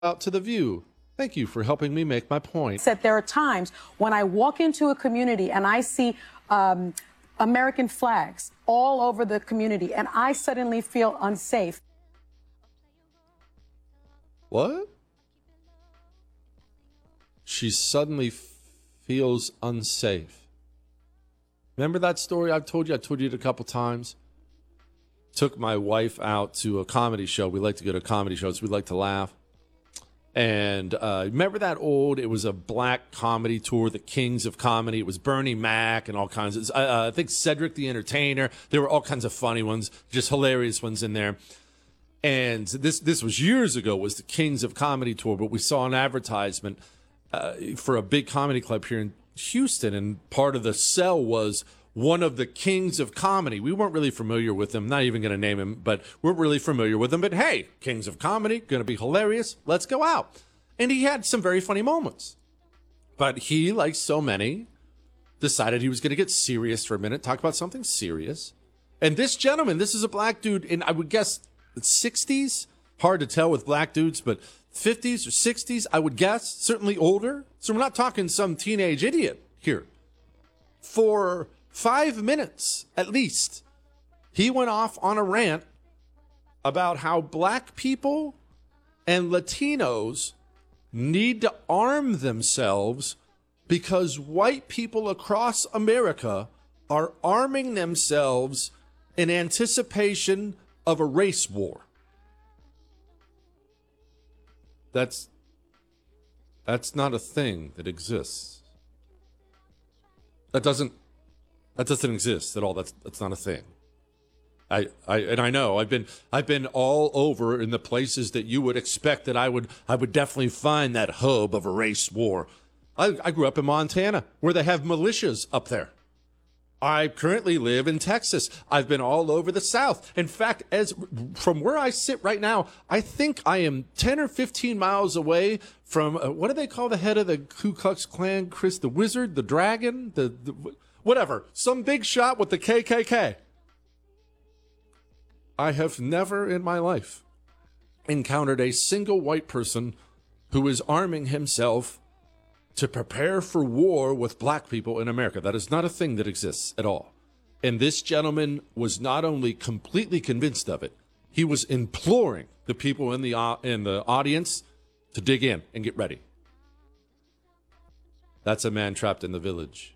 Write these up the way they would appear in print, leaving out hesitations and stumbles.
out to The View. Thank you for helping me make my point. That there are times when I walk into a community and I see American flags all over the community and I suddenly feel unsafe. What? She suddenly feels unsafe. Remember that story I've told you? I told you it a couple times. Took my wife out to a comedy show. We like to go to comedy shows. We like to laugh. And remember that it was a black comedy tour, the Kings of Comedy. It was Bernie Mac and all kinds of, I think Cedric the Entertainer. There were all kinds of funny ones, just hilarious ones in there. And this was years ago, was the Kings of Comedy tour, but we saw an advertisement for a big comedy club here in Houston, and part of the sell was one of the Kings of Comedy. We weren't really familiar with him, not even going to name him, but we're really familiar with him. But hey, Kings of Comedy, going to be hilarious. Let's go out. And he had some very funny moments. But he, like so many, decided he was going to get serious for a minute, talk about something serious. And this gentleman, this is a black dude in, I would guess, the 60s. Hard to tell with black dudes, but 50s or 60s, I would guess, certainly older. So we're not talking some teenage idiot here. For 5 minutes, at least, he went off on a rant about how black people and Latinos need to arm themselves because white people across America are arming themselves in anticipation of a race war. That's not a thing that exists. That doesn't exist at all. That's not a thing. I know I've been all over in the places that you would expect that I would definitely find that hub of a race war. I grew up in Montana where they have militias up there. I currently live in Texas. I've been all over the South. In fact, from where I sit right now, I think I am 10 or 15 miles away from, what do they call the head of the Ku Klux Klan, Chris? The Wizard, the Dragon, the whatever. Some big shot with the KKK. I have never in my life encountered a single white person who is arming himself to prepare for war with black people in America. That is not a thing that exists at all. And this gentleman was not only completely convinced of it, he was imploring the people in the audience to dig in and get ready. That's a man trapped in the village.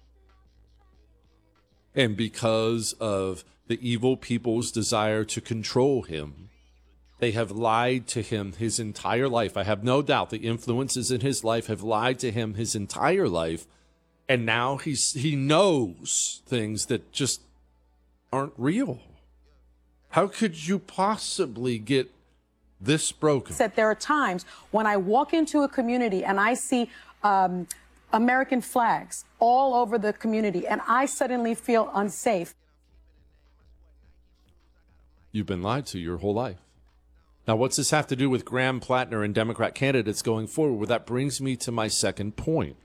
And because of the evil people's desire to control him, they have lied to him his entire life. I have no doubt the influences in his life have lied to him his entire life. And now he knows things that just aren't real. How could you possibly get this broken? That there are times when I walk into a community and I see American flags all over the community and I suddenly feel unsafe. You've been lied to your whole life. Now, what's this have to do with Graham Plattner and Democrat candidates going forward? Well, that brings me to my second point.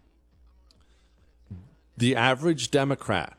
The average Democrat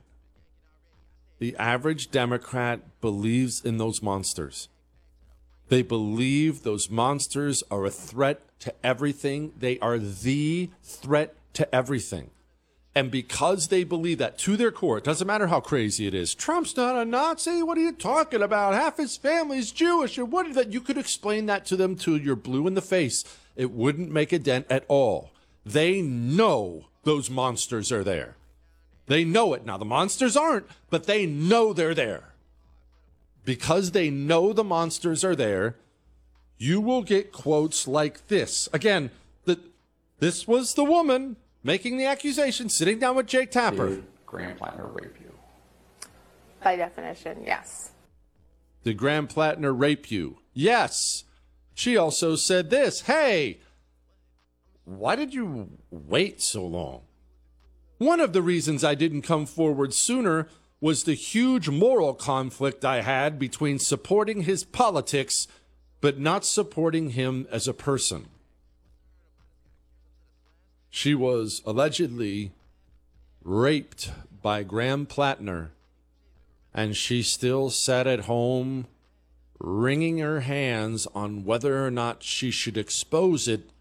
believes in those monsters. They believe those monsters are a threat to everything. They are the threat to everything. And because they believe that to their core, it doesn't matter how crazy it is. Trump's not a Nazi. What are you talking about? Half his family's Jewish. Or what? That you could explain that to them till you're blue in the face. It wouldn't make a dent at all. They know those monsters are there. They know it. Now, the monsters aren't, but they know they're there. Because they know the monsters are there, you will get quotes like this. Again, this was the woman making the accusation, sitting down with Jake Tapper. Did Graham Plattner rape you? By definition, yes. Did Graham Plattner rape you? Yes. She also said this. Hey, why did you wait so long? One of the reasons I didn't come forward sooner was the huge moral conflict I had between supporting his politics but not supporting him as a person. She was allegedly raped by Graham Plattner, and she still sat at home wringing her hands on whether or not she should expose it